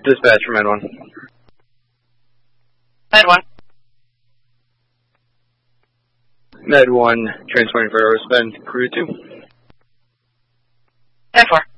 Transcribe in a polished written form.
Dispatch for Med 1. Med 1. Med 1, transporting for aerospace, crew 2. Med 4.